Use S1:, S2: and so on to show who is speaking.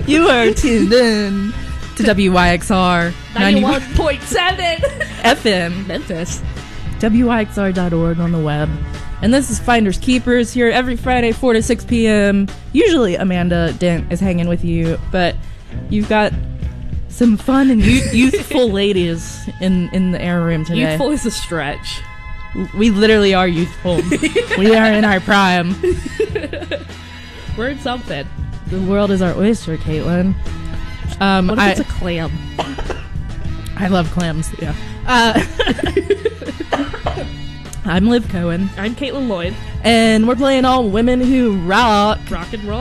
S1: You are tuned in to WYXR
S2: 91.7
S1: FM
S2: Memphis.
S1: WYXR.org on the web. And this is Finders Keepers here every Friday, 4 to 6 p.m. Usually Amanda Dent is hanging with you, but you've got some fun and youthful ladies in the air room today.
S2: Youthful is a stretch.
S1: We literally are youthful. We are in our prime.
S2: We're in something.
S1: The world is our oyster, Caitlin.
S2: What if it's a clam?
S1: I love clams.
S2: Yeah.
S1: I'm Liv Cohen.
S2: I'm Caitlin Lloyd.
S1: And we're playing all women who rock.
S2: Rock and roll.